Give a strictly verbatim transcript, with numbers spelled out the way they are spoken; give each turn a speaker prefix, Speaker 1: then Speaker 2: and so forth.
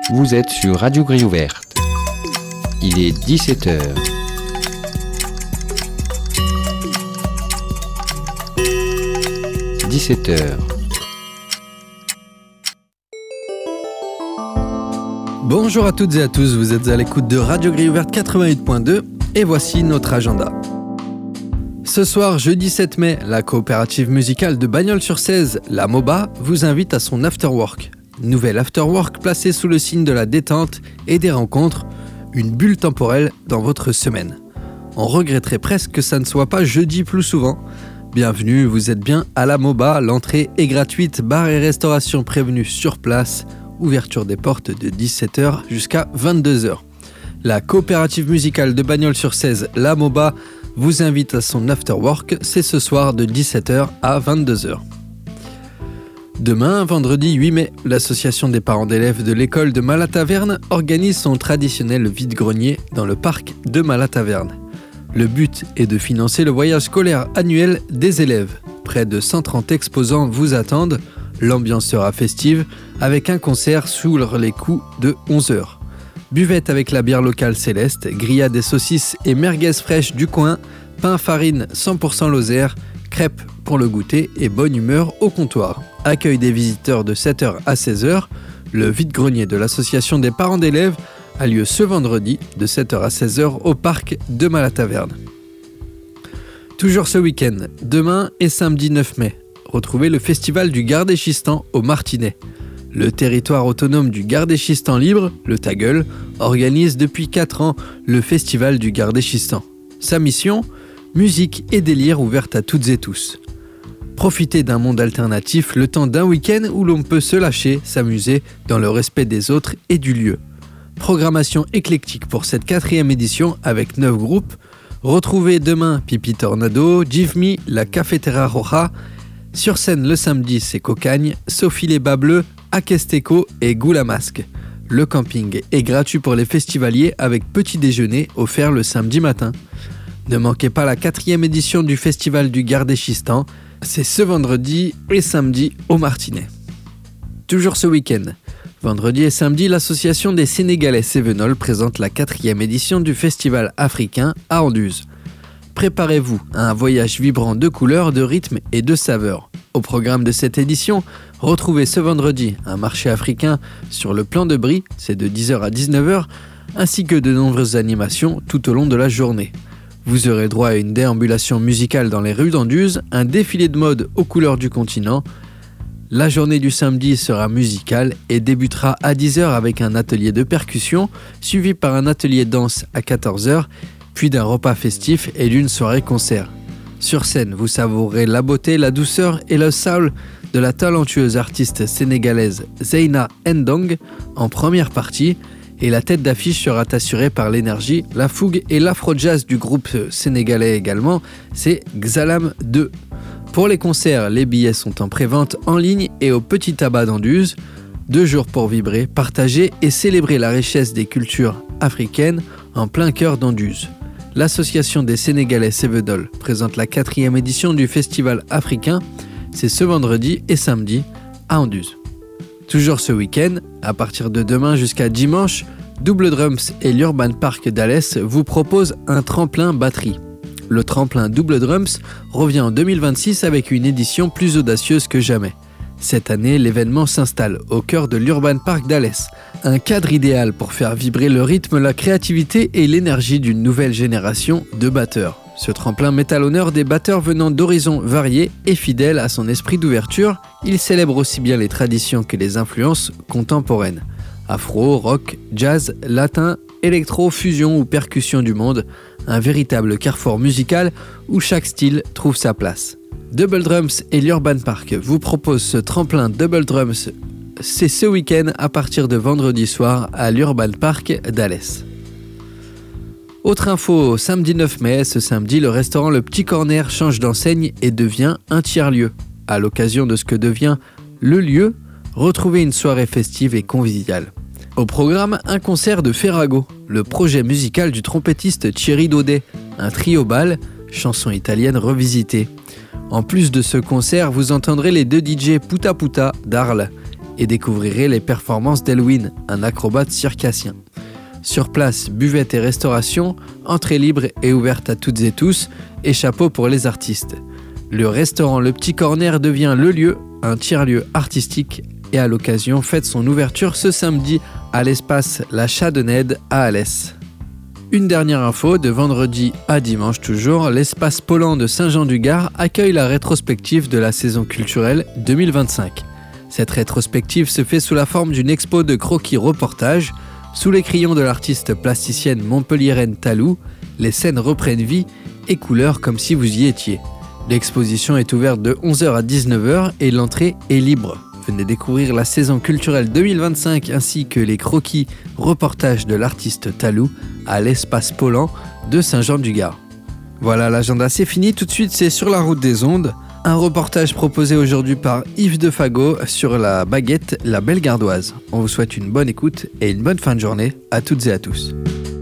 Speaker 1: Vous êtes sur Radio Grille Ouverte. Il est dix-sept heures. dix-sept heures.
Speaker 2: Bonjour à toutes et à tous, vous êtes à l'écoute de Radio Grille Ouverte quatre-vingt-huit point deux et voici notre agenda. Ce soir, jeudi sept mai, la coopérative musicale de Bagnols-sur-Cèze, la MOBA, vous invite à son afterwork. Nouvel afterwork placé sous le signe de la détente et des rencontres, une bulle temporelle dans votre semaine. On regretterait presque que ça ne soit pas jeudi plus souvent. Bienvenue, vous êtes bien à la MOBA, l'entrée est gratuite, bar et restauration prévenus sur place, ouverture des portes de dix-sept heures jusqu'à vingt-deux heures. La coopérative musicale de Bagnols-sur-Cèze, la MOBA, vous invite à son afterwork, c'est ce soir de dix-sept heures à vingt-deux heures. Demain, vendredi huit mai, l'association des parents d'élèves de l'école de Malataverne organise son traditionnel vide-grenier dans le parc de Malataverne. Le but est de financer le voyage scolaire annuel des élèves. Près de cent trente exposants vous attendent, l'ambiance sera festive avec un concert sous les coups de onze heures. Buvette avec la bière locale Céleste, grillades et saucisses et merguez fraîches du coin, pain farine cent pour cent Lozère, crêpes pour le goûter et bonne humeur au comptoir. Accueil des visiteurs de sept heures à seize heures. Le vide-grenier de l'association des parents d'élèves a lieu ce vendredi de sept heures à seize heures au parc de Malataverne. Toujours ce week-end, demain et samedi neuf mai, retrouvez le festival du Gardéchistan au Martinet. Le territoire autonome du Gardéchistan libre, le Tagueul, organise depuis quatre ans le festival du Gardéchistan. Sa mission ? Musique et délire ouvertes à toutes et tous. Profitez d'un monde alternatif le temps d'un week-end où l'on peut se lâcher, s'amuser dans le respect des autres et du lieu. Programmation éclectique pour cette quatrième édition avec neuf groupes. Retrouvez demain Pipi Tornado, Give Me, la Cafetera Roja. Sur scène le samedi, c'est Cocagne, Sophie les Bas Bleus, Akesteco et Goula Masque. Le camping est gratuit pour les festivaliers avec petit déjeuner offert le samedi matin. Ne manquez pas la quatrième édition du festival du Gardéchistan. C'est ce vendredi et samedi au Martinet. Toujours ce week-end, vendredi et samedi, l'association des Sénégalais Cévenol présente la quatrième édition du festival africain à Anduze. Préparez-vous à un voyage vibrant de couleurs, de rythmes et de saveurs. Au programme de cette édition, retrouvez ce vendredi un marché africain sur le plan de Brie, c'est de dix heures à dix-neuf heures, ainsi que de nombreuses animations tout au long de la journée. Vous aurez droit à une déambulation musicale dans les rues d'Anduze, un défilé de mode aux couleurs du continent. La journée du samedi sera musicale et débutera à dix heures avec un atelier de percussion, suivi par un atelier danse à quatorze heures, puis d'un repas festif et d'une soirée concert. Sur scène, vous savourez la beauté, la douceur et le soul de la talentueuse artiste sénégalaise Zeyna Ndong en première partie, et la tête d'affiche sera assurée par l'énergie, la fougue et l'afro-jazz du groupe sénégalais également, c'est Xalam deux. Pour les concerts, les billets sont en prévente en ligne et au Petit Tabac d'Anduze. Deux jours pour vibrer, partager et célébrer la richesse des cultures africaines en plein cœur d'Anduze. L'association des Sénégalais Cévenol présente la quatrième édition du festival africain, c'est ce vendredi et samedi à Anduze. Toujours ce week-end, à partir de demain jusqu'à dimanche, Double Drums et l'Urban Park d'Alès vous proposent un tremplin batterie. Le tremplin Double Drums revient en deux mille vingt-six avec une édition plus audacieuse que jamais. Cette année, l'événement s'installe au cœur de l'Urban Park d'Alès. Un cadre idéal pour faire vibrer le rythme, la créativité et l'énergie d'une nouvelle génération de batteurs. Ce tremplin met à l'honneur des batteurs venant d'horizons variés et fidèles à son esprit d'ouverture. Il célèbre aussi bien les traditions que les influences contemporaines. Afro, rock, jazz, latin, électro, fusion ou percussion du monde. Un véritable carrefour musical où chaque style trouve sa place. Double Drums et l'Urban Park vous proposent ce tremplin Double Drums. C'est ce week-end à partir de vendredi soir à l'Urban Park d'Alès. Autre info, samedi neuf mai, ce samedi, le restaurant Le Petit Corner change d'enseigne et devient un tiers-lieu. À l'occasion de ce que devient le lieu, retrouvez une soirée festive et conviviale. Au programme, un concert de Ferrago, le projet musical du trompettiste Thierry Daudet, un trio bal, chanson italienne revisitée. En plus de ce concert, vous entendrez les deux D J Puta Puta d'Arles et découvrirez les performances d'Elwin, un acrobate circassien. Sur place, buvette et restauration, entrée libre et ouverte à toutes et tous, et chapeau pour les artistes. Le restaurant Le Petit Corner devient le lieu, un tiers-lieu artistique, et à l'occasion fête son ouverture ce samedi à l'espace La Chadonnède à Alès. Une dernière info, de vendredi à dimanche toujours, l'espace Poland de Saint-Jean-du-Gard accueille la rétrospective de la saison culturelle deux mille vingt-cinq. Cette rétrospective se fait sous la forme d'une expo de croquis reportage. Sous les crayons de l'artiste plasticienne montpelliéraine Talou, les scènes reprennent vie et couleur comme si vous y étiez. L'exposition est ouverte de onze heures à dix-neuf heures et l'entrée est libre. Venez découvrir la saison culturelle deux mille vingt-cinq ainsi que les croquis reportages de l'artiste Talou à l'espace Poland de Saint-Jean-du-Gard. Voilà, l'agenda c'est fini, tout de suite c'est Sur la route des ondes, un reportage proposé aujourd'hui par Yves Defago sur la baguette La Belle Gardoise. On vous souhaite une bonne écoute et une bonne fin de journée à toutes et à tous.